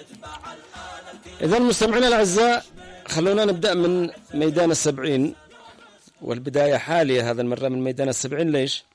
إذن مستمعينا الأعزاء، خلونا نبدأ من ميدان السبعين، والبداية حالية هذا المرة من ميدان السبعين. ليش؟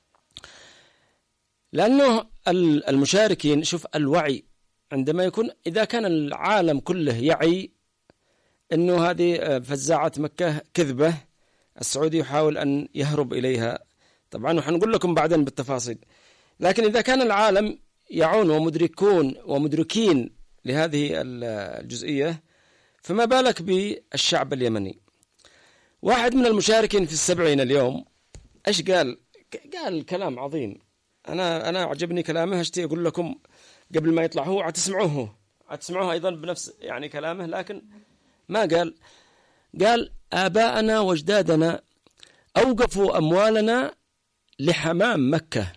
لأنه المشاركين، شوف الوعي عندما يكون، إذا كان العالم كله يعي أنه هذه فزاعة مكة كذبة، السعودي يحاول أن يهرب إليها طبعا، وحنقول لكم بعدين بالتفاصيل. لكن إذا كان العالم يعون ومدركين لهذه الجزئية، فما بالك بالشعب اليمني. واحد من المشاركين في السبعين اليوم ايش قال كلام عظيم. انا عجبني كلامه، اشتي اقول لكم قبل ما يطلع هو، هتسمعوه ايضا بنفس يعني كلامه. لكن ما قال آباءنا واجدادنا اوقفوا اموالنا لحمام مكة.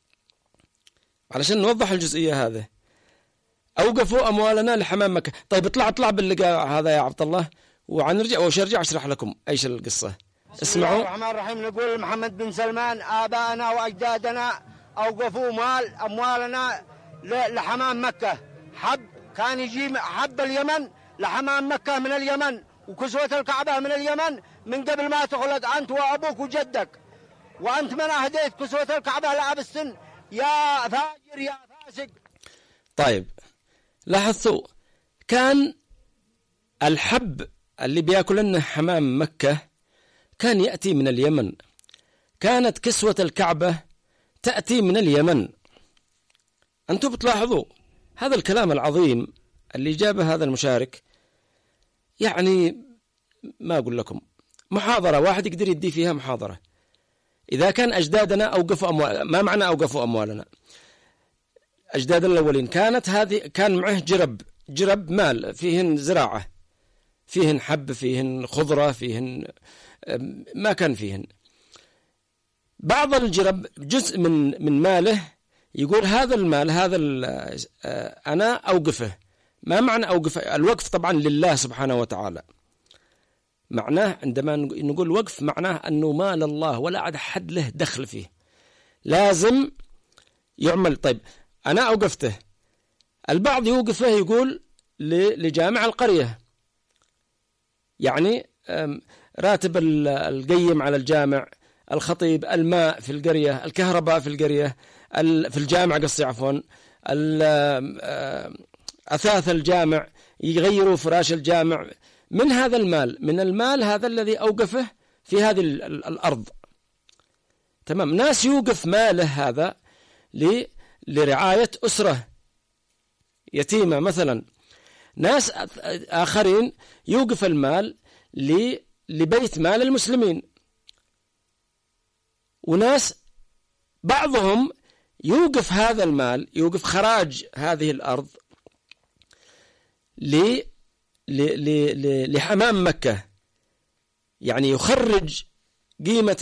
علشان نوضح الجزئية هذه، اوقفوا اموالنا لحمام مكة. طيب اطلع باللقاء هذا يا عبد الله، وارجع اشرح لكم ايش القصة. اسمعوا. بسم الله الرحمن الرحيم. نقول محمد بن سلمان آباءنا وأجدادنا أوقفوا أموالنا لحمام مكة. كان يجي حب اليمن لحمام مكة من اليمن، وكسوة الكعبة من اليمن من قبل ما تخلق أنت وأبوك وجدك. وأنت من أهديت كسوة الكعبة لأب السن يا فاجر يا فاسق. طيب لاحظتوا، كان الحب اللي بياكل لنا حمام مكة كان يأتي من اليمن، كانت كسوة الكعبة تأتي من اليمن. أنتم بتلاحظوا هذا الكلام العظيم اللي جابه هذا المشارك، يعني ما أقول لكم محاضرة واحد يقدر يدي فيها محاضرة. إذا كان أجدادنا أوقفوا أموالنا، ما معنى أوقفوا أموالنا؟ أجدادنا الأولين كان معه جرب مال، فيهن زراعة، فيهن حب، فيهن خضرة، فيهن ما كان فيهن. بعض الجرب جزء من ماله يقول هذا المال أنا أوقفه. ما معنى أوقفه؟ الوقف طبعا لله سبحانه وتعالى. معناه عندما نقول وقف معناه أنه مال الله ولا عاد حد له دخل فيه، لازم يعمل. طيب أنا أوقفته، البعض يوقفه يقول لجامع القرية، يعني راتب القيم على الجامع، الخطيب، الماء في القرية، الكهرباء في القرية، في الجامع قصدي عفوا، أثاث الجامع، يغيروا فراش الجامع. من هذا المال هذا الذي أوقفه في هذه الأرض. تمام. ناس يوقف ماله هذا لرعاية أسرة يتيمة مثلا. ناس آخرين يوقف المال لبيت مال المسلمين. وناس بعضهم يوقف هذا المال، يوقف خراج هذه الأرض لحمام مكة، يعني يخرج قيمة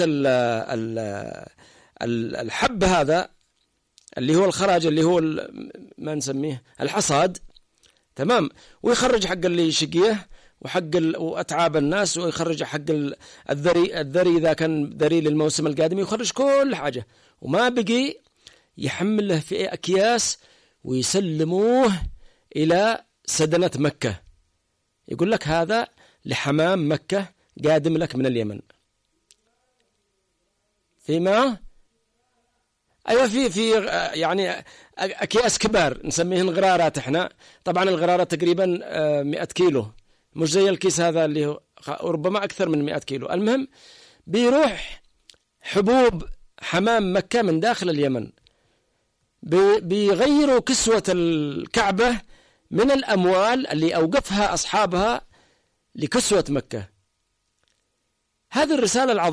الحب هذا اللي هو الخراج، اللي هو ما نسميه الحصاد. تمام. ويخرج حق اللي شقيه وأتعاب الناس، ويخرج حق الذري إذا كان ذري للموسم القادم، يخرج كل حاجة، وما بقي يحمله في أكياس ويسلموه إلى سدنة مكة. يقول لك هذا لحمام مكة قادم لك من اليمن. فيما أيوة في يعني أكياس كبار نسميهن غرارات. احنا طبعا الغرارات تقريبا 100 كيلو، مش زي الكيس هذا اللي هو ربما أكثر من 100 كيلو. المهم بيروح حبوب حمام مكة من داخل اليمن، بيغيروا كسوة الكعبة من الأموال اللي أوقفها أصحابها لكسوة مكة. هذه الرسالة العظيمة.